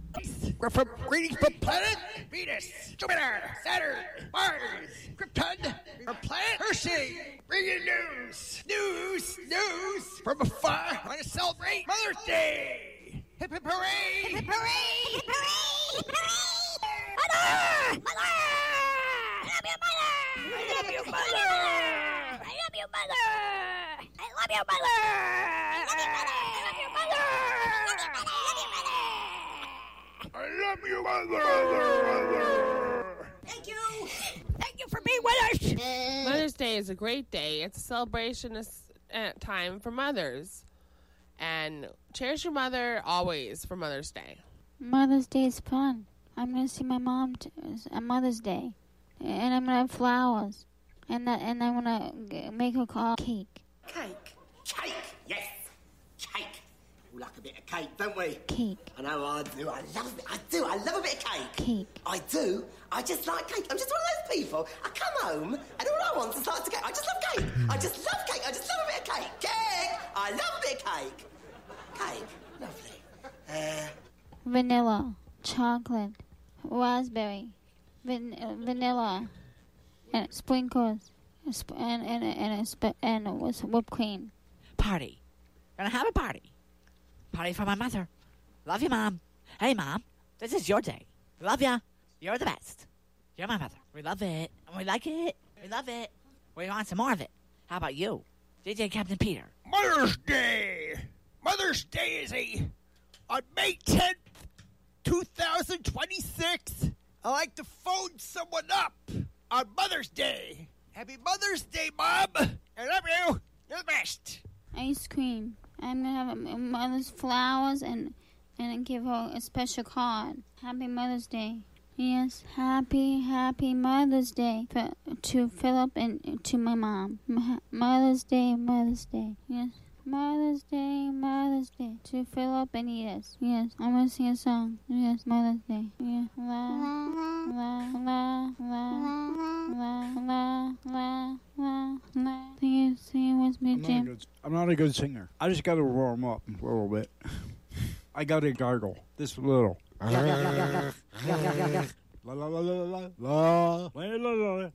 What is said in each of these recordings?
We're from greetings from planet Venus, Jupiter, Saturn, Mars, Krypton, from planet Hershey. Bringing news from afar. Want to celebrate Mother's Day. Hip hip hooray! Hip hip hooray! Hip hooray! Hip hooray! Mother! Mother! I love you, mother! I love you, mother! I love you, mother! I love you, mother! I love you, mother! I love you, mother! I love you, mother! Thank you! Thank you for being with us! Mother's Day is a great day. It's a celebration time for mothers. And cherish your mother always for Mother's Day. Mother's Day is fun. I'm going to see my mom on Mother's Day. And I'm going to have flowers. And I'm going to make her cake. Cake? Cake, yes. Cake. We like a bit of cake, don't we? Cake. I know I do. I love it. I do. I love a bit of cake. Cake. I do. I just like cake. I'm just one of those people. I come home and all I want is lots of cake. I just love cake. I just love cake. I just love a bit of cake. Cake. I love a bit of cake. Cake. Lovely. Vanilla. Chocolate. Raspberry. Vanilla. And sprinkles. And whipped cream. Party. Gonna have a party. Party for my mother. Love you, Mom. Hey, Mom. This is your day. Love ya. You're the best. You're my mother. We love it. And we like it. We love it. We want some more of it. How about you? DJ Captain Peter. Mother's Day! Mother's Day is on May 10th, 2026. I like to phone someone up on Mother's Day. Happy Mother's Day, Mom. I love you. You're the best. Ice cream. I'm going to have a mother's flowers and give her a special card. Happy Mother's Day. Yes, happy Mother's Day to Philip and to my mom. Mother's Day. Yes, Mother's Day to Philip and Edith. Yes, I'm going to sing a song. Yes, Mother's Day. Yeah. La, la, la, la, la, la, la, la, la. Sing it with me, Jim. I'm not a good singer. I just got to warm up a little bit. I got to gargle. This little. La la la la la la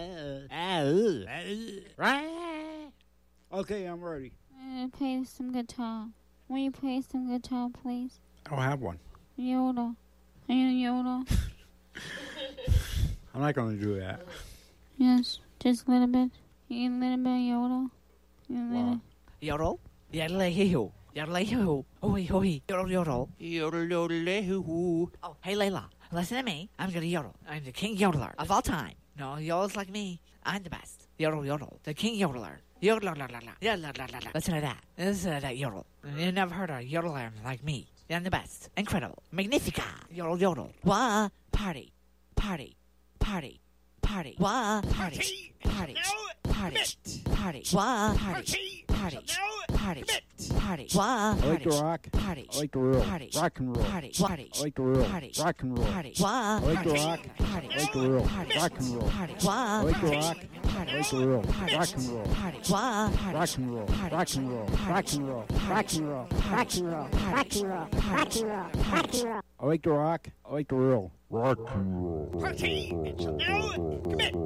la. Okay, I'm ready. Play some guitar. Will you play some guitar, please? I don't have one. Yodel. Are you yodel? I'm not going to do that. Yes, just a little bit. You a little bit yodel. Yodel? Yodel-hee-hoo. Yodel-hee-hoo. Hooey-hooey. Yodel-yodel. Yodel-yodel-hoo. Oh, hey, Layla. Listen to me. I'm going to yodel. I'm the king yodeler of all time. No yodels like me. I'm the best. Yodel, yodel. The king yodeler. Yodel, la, la, la. Yodel, la, la, la. Listen to that. Listen to that yodel. You never heard a yodeler like me. I'm the best. Incredible. Magnifica. Yodel, yodel. Wah. Party. Party. Party. Party. Wah. Party. Party. Party. Party. Wah. Party. Party. Party. Party. Wah. I like to rock. Party. I like to roll. Party. Rock and roll. Party. Party. I like to roll. Party. Rock and roll. Party. Wah. I like to rock. Party. I like to roll. Rock and roll. Party. Wah. I like to rock. Party. I like to roll. Rock and roll. Party. Wah. Rock and roll. Rock and roll. Rock and roll. Rock and roll. Rock and roll. Rock and roll. Rock and roll. Rock and roll. I like to rock. I like to roll. Rock and roll. Party! It's now. Commit!